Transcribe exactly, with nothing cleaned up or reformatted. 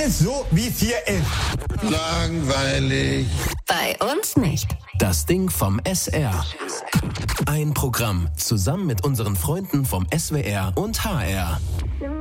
Alles so, wie es hier ist. Langweilig. Bei uns nicht. Das Ding vom S R. Ein Programm zusammen mit unseren Freunden vom S W R und H R.